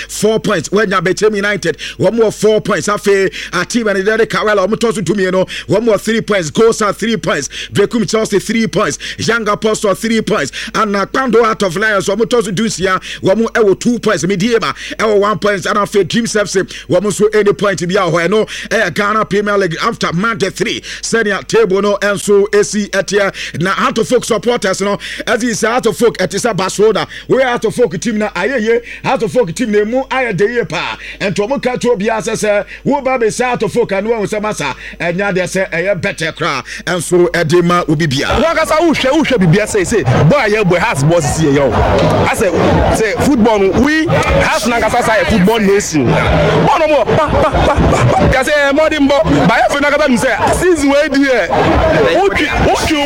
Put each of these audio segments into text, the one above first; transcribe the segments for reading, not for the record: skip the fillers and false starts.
4 points. When Betemi United, one more 4 points. Afe a team and the Karela, Omotosu Tumieno, one more 3 points. Gosa 3 points. Brekum Chelsea 3 points. Young Apostle 3 points. And Nakando out of Lions, Omotosu Dusia, one more 2 points. Midiema, 1 point. And Afe Dream FC, one more 80 points. No, Ghana Premier League after Monday 3. Senior table no, and so AC Etia. Now, how to folk supporters, no, as he said, how to folk at Tisa Barcelona. We are to folk team na aye, how to folk team name, I de pa. And Tomoka to be as I say, who baby say to folk and one Samasa, and now they say a better cry. And so Edema will be Bia. Wakasa Usha Bia say, boy has boss here. I say, football, we have Nagasasa football nation. One more, I say, Modimbo, by Nagabam say, since way dear, what you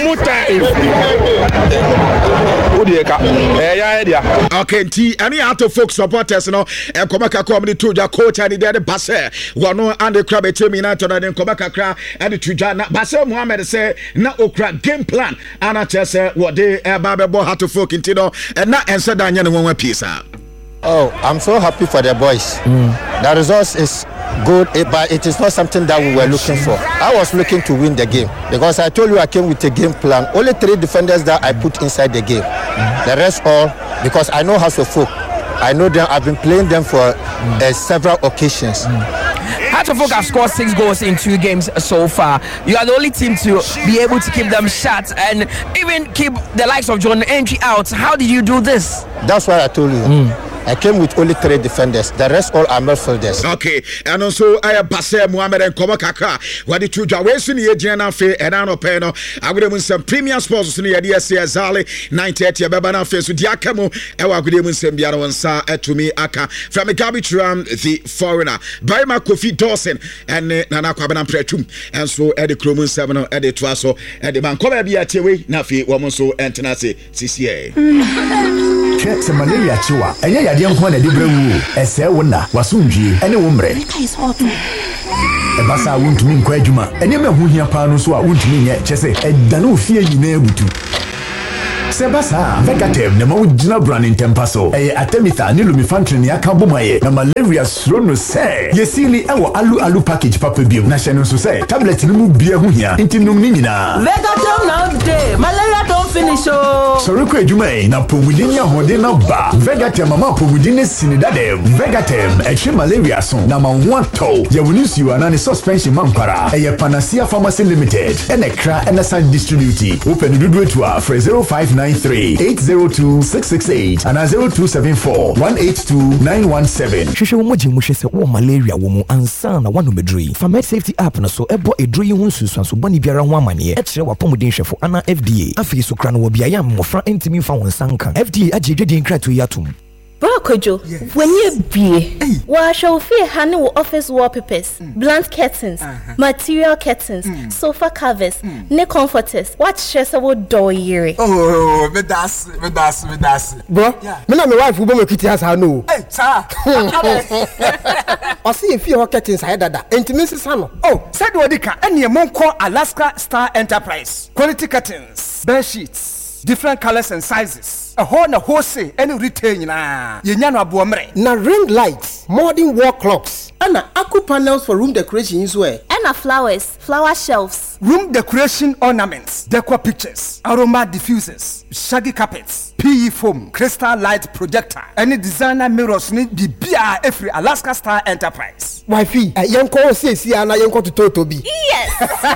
okay, any out of folk supporters, no, and Komaka comedy to the coach and the dead Basse, one and the crab team United and Komaka cra and the Tujana Basse Mohammed say, na okra game plan, and I just say what they Bababo had to folk into and not answer Daniel one piece. Oh, I'm so happy for the boys. The results is good, but it is not something that we were looking for. I was looking to win the game because I told you I came with a game plan. Only 3 defenders that I put inside the game. The rest all because I know House of Folk. I know them. I've been playing them for several occasions. Hearts of Oak have scored 6 goals in 2 games so far. You are the only team to be able to keep them shut and even keep the likes of John Entry out. How did you do this? That's why I told you. I came with only 3 defenders. The rest all are midfielders. Okay, and also I have Basse Mohammed and Komakaka. What the two Jaways in the Adriana Fe and Ano Peno. I would have some premium sponsors in the DSC Zali 930 Babana Face with Yakamo. I would have some Biano and Sa to me Aka from a garbage ram the foreigner. By my Kofi Dawson and Nana Kwabana Pretum. And so Eddie Kromun 7 or Eddie Twaso and the man come be at Tewe Nafi Womonso and Tenase CCA. Check malaria chiwa. Enya yade nko na de brewu. Ese wona wasundwie ene wo mre. Ebasa wontumi nko adwuma. Ene me ho hia pa no so a wontumi nye chese edane ofie nyina ebutu. Sebasa Vegatem na mawujina brand in Tempaso. Atemita ni lumifantrin ya kambumaye na malaria srono se. Yesili ewo alu package papa biom. Na shenu so se tablet ni mu bia ho hia. Inti num ni nyina. Vegatem now day. Malaria don't finish oh. Soroko edwuma na pomudini ahode na ba. Vegatem mama pomudini sinidade. Vegatem etwe malaria son na manwato. Ye wonisi wana ni suspension mampara. Panacea Pharmacy Limited. Enekra Enasan Distributi. Open dudu etua for 0593-802-668 and 0274-182-917. Shusha womoji mushese wo malaria womu ansa na wano medri. Famed Safety App na so ebo edri hu nsusu so boni biara ho amane. Etre wapomuden hwefo ana FDA. Afi so kra no wo bia yam mofra entimi fa won sanka. FDA agedwedin krato yatum. Brokojo, when you be, wa shall fear honey office wallpapers, blunt curtains, material curtains, sofa covers, neck comforters. What stress about door year? Oh, me das. Bro, me na my wife who be kitty house no. Hey, sir. I see if you curtains I dada. Intimacy sano. Oh, said Wadika, and your mom call Alaska Star Enterprise. Quality curtains, bed sheets, different colors and sizes. A whole say any retain na yenyano abuomre na ring lights, modern wall clocks, and aqua panels for room decoration as well. And flowers, flower shelves, room decoration ornaments, decor pictures, aroma diffusers, shaggy carpets, PE foam, crystal light projector, any designer mirrors need be bia every Alaska Star Enterprise. Wifey, yanko see ana yanko to Totobi. Yes.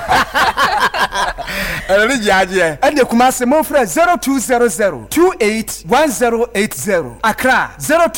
And the Kumasi Mofre 0200-281080. Accra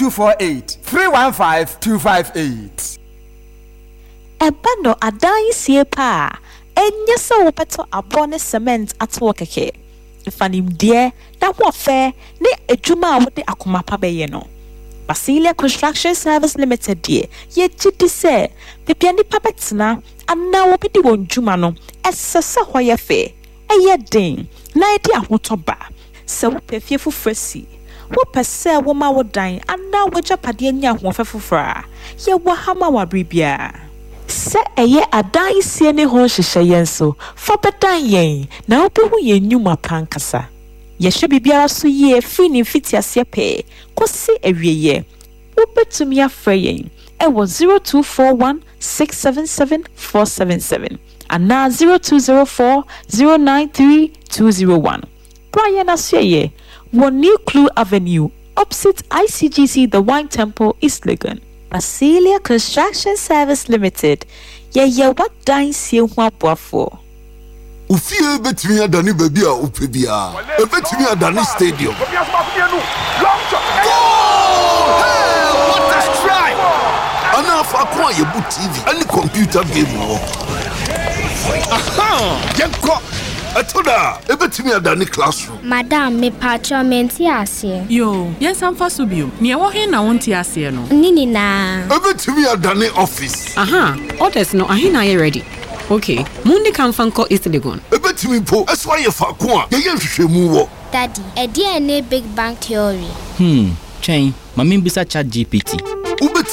0248-315-258. Ebano adai sie pa. Enye se wopeto abone cement atwo keke. Fanim die na wofe ne edwuma a wode akoma pa beye no. Basilia Construction Service Limited die ye gidi se pepiani papetna anna wo bidi won dwuma no esese hoye fe eye den na edi ahotoba se wo pefie fufrasi wo pese wo ma wo dan anna wo japade anya ahofe fufra ye wo hama wa bribia se eye adan sie ne ho hyehyɛ yen so fa bedan yen na obehu yen nyuma pankasa ye hye bibiara so ye free ni fiti ase pe kosi awieye wobɛtumi afrɛ yɛn ɛwɔ 0241 677 477 anaa 0204 093 201. Brian Asye, one New Clue Avenue, opposite ICGC The Wine Temple, East Legon. Basilia Construction Service Limited. Ye what dine see what for? Ufie betimi adani baby a upebia. Betimi adani stadium. Hey, what a strike! Enough acquire your boot TV and computer game war. Aha! Yenko! Atoda! Betimi adani classroom. Madam, me patron menti ase. Yo, yes, I'm for subio. Near walking na won't ase no. Nini na. Betimi adani office. Aha! Orders no, ahina ye ready. Okay, Mundi can fanko East Legon. Betimi po, that's why you fa kwa. Ye hwehwemu. Daddy, a DNA Big Bang Theory. Chain, mami bisa chat GPT.